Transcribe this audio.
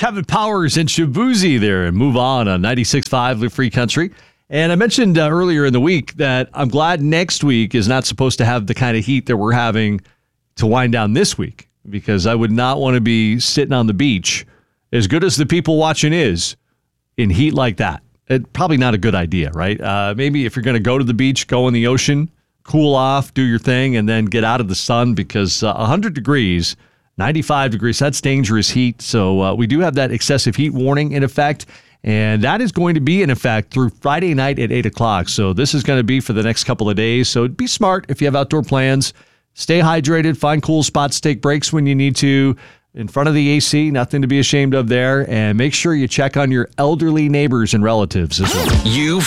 Kevin Powers and Shabuzi there and Move On 96.5 Live Free Country. And I mentioned earlier in the week that I'm glad next week is not supposed to have the kind of heat that we're having to wind down this week, because I would not want to be sitting on the beach, as good as the people watching is, in heat like that. Probably not a good idea, right? Maybe if you're going to go to the beach, go in the ocean, cool off, do your thing, and then get out of the sun, because 100 degrees, 95 degrees, that's dangerous heat. So we do have that excessive heat warning in effect, and that is going to be in effect through Friday night at 8 o'clock. So this is going to be for the next couple of days. So be smart if you have outdoor plans. Stay hydrated, find cool spots, take breaks when you need to. In front of the AC, nothing to be ashamed of there. And make sure you check on your elderly neighbors and relatives as well.